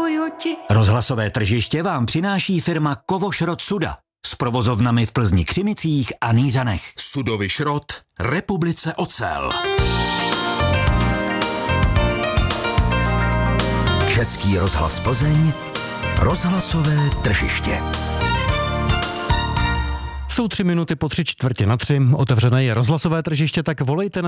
děkuju ti. Rozhlasové tržiště vám přináší firma Kovošrot Suda s provozovnami v Plzni, Křimicích a Nýřanech. Sudový šrot Republice Ocel. Český rozhlas Plzeň, rozhlasové tržiště. Jsou 3 minuty po 3/4 na 3. Otevřené je rozhlasové tržiště, tak volejte na